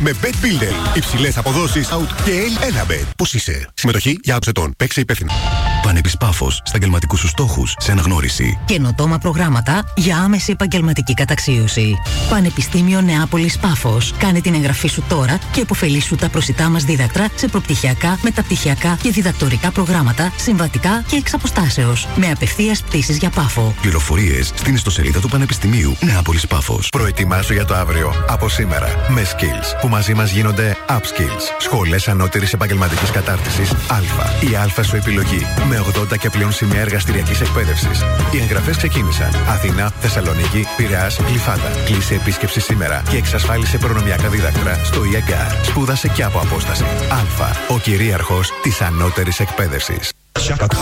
με Bet Builder. Υψηλές αποδόσεις, out και Elabet. Πώς είσαι? Συμμετοχή για άτομα ετών. Παίξε υπεύθυνα. Πανεπής Πάφος, στα επαγγελματικούς σου στόχους, σε αναγνώριση. Καινοτόμα προγράμματα για άμεση επαγγελματική καταξίωση. Πανεπιστήμιο Νεάπολης Πάφος. Κάνε την εγγραφή σου τώρα και υποφελήσου τα προσιτά μας δίδακτρα σε προπτυχιακά, μεταπτυχιακά και διδακτορικά προγράμματα, συμβατικά και εξ αποστάσεως. Με απευθείας πτήσεις για Πάφο. Πληροφορίες στην ιστοσελίδα του Πανεπιστημίου Νεάπολης Πάφος. Προετοιμάσου για το αύριο από σήμερα με Skills, που μαζί μας γίνονται Upskills. Σχολές ανώτερης επαγγελματικής κατάρτισης Α. Η Α σου επιλογή. Με 80 και πλέον σημεία εργαστηριακής εκπαίδευσης. Οι εγγραφές ξεκίνησαν. Αθήνα, Θεσσαλονίκη, Πειραιάς, Γλυφάδα. Κλείσε επίσκεψη σήμερα και εξασφάλισε προνομιακά δίδακτρα στο EAGAR. Σπούδασε και από απόσταση. Α. Ο κυρίαρχος της ανώτερης εκπαίδευσης.